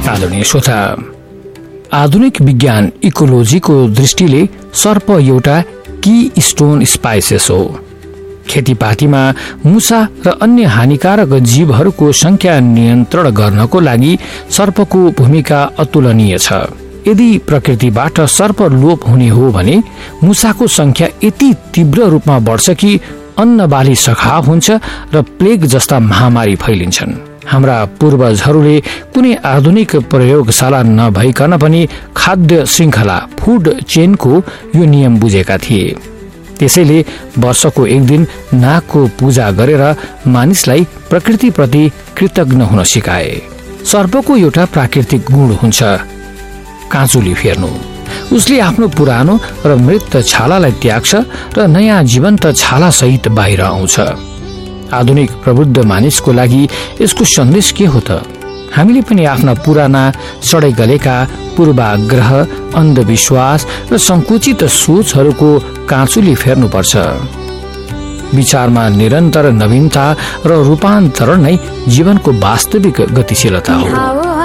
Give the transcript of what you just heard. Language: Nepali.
आदरणीय श्रोता, आधुनिक विज्ञान इकोलोजीको दृष्टिले सर्प एउटा की स्टोन स्पाइसेस हो। खेतीपातीमा मुसा र अन्य हानिकारक जीवहरूको संख्या नियन्त्रण गर्नको लागि सर्पको भूमिका अतुलनीय छ। यदि प्रकृतिबाट सर्प लोप हुने हो भने मुसाको संख्या यति तीव्र रूपमा बढ्छ कि अन्न बाली सखाव हुन्छ र प्लेग जस्ता महामारी फैलिन्छन्। हाम्रा पूर्वजहरूले कुनै आधुनिक प्रयोगशाला नभइकन पनि खाद्य श्रृंखला फूड चेनको यो नियम बुझेका थिए। त्यसैले वर्षको एक दिन नागको पूजा गरेर मानिसलाई प्रकृतिप्रति कृतज्ञ हुन सिकाए। सर्पको एउटा प्राकृतिक गुण हुन्छ काँचुली फेर्नु। उसले आफ्नो पुरानो र मृत छालालाई त्याग्छ र नयाँ जीवन्त छाला सहित बाहिर आउँछ। आधुनिक प्रबुद्ध मानिसको लागि यसको सन्देश के हो त? हामीले पनि आफ्ना पुराना सडै गलेका पूर्वाग्रह, अन्धविश्वास र संकुचित सोचहरूको काँचुली फेर्नुपर्छ। विचारमा निरन्तर नवीनता र रूपान्तरण नै जीवनको वास्तविक गतिशीलता हो।